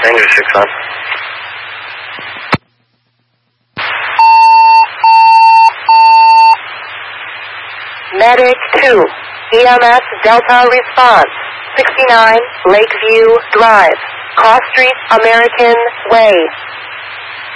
Ranger 6 on. Medic 2, EMS Delta response, 69 Lakeview Drive, Cross Street, American Way.